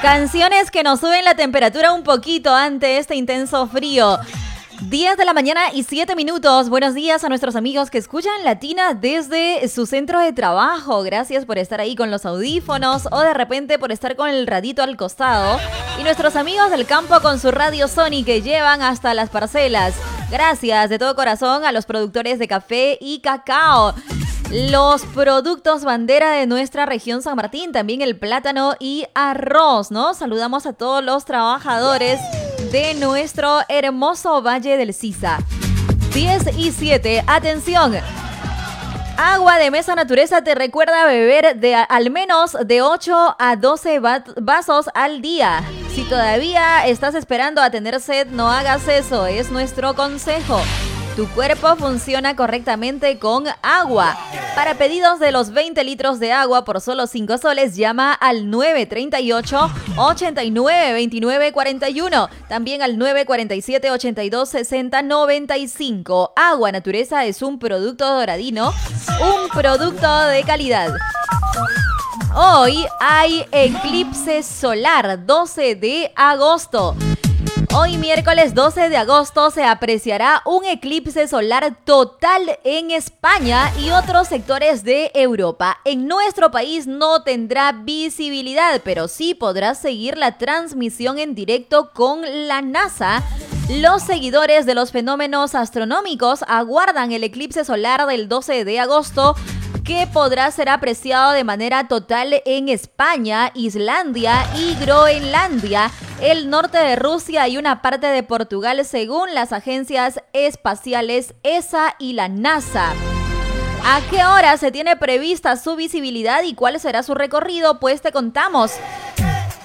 Canciones que nos suben la temperatura un poquito ante este intenso frío. 10 de la mañana y 7 minutos. Buenos días a nuestros amigos que escuchan Latina desde su centro de trabajo. Gracias por estar ahí con los audífonos o de repente por estar con el radito al costado. Y nuestros amigos del campo con su radio Sony que llevan hasta las parcelas. Gracias de todo corazón a los productores de café y cacao. Los productos bandera de nuestra región San Martín, también el plátano y arroz, ¿no? Saludamos a todos los trabajadores de nuestro hermoso Valle del Sisa. 10 y 7, atención. Agua de Mesa Natureza te recuerda beber de al menos de 8 a 12 vasos al día. Si todavía estás esperando a tener sed, no hagas eso, es nuestro consejo. Tu cuerpo funciona correctamente con agua. Para pedidos de los 20 litros de agua por solo 5 soles, llama al 938-892941. También al 947-8260-95. Agua Natureza es un producto doradino, un producto de calidad. Hoy hay eclipse solar, 12 de agosto. Hoy miércoles 12 de agosto se apreciará un eclipse solar total en España y otros sectores de Europa. En nuestro país no tendrá visibilidad, pero sí podrás seguir la transmisión en directo con la NASA. Los seguidores de los fenómenos astronómicos aguardan el eclipse solar del 12 de agosto, que podrá ser apreciado de manera total en España, Islandia y Groenlandia, el norte de Rusia y una parte de Portugal, según las agencias espaciales ESA y la NASA. ¿A qué hora se tiene prevista su visibilidad y cuál será su recorrido? Pues te contamos.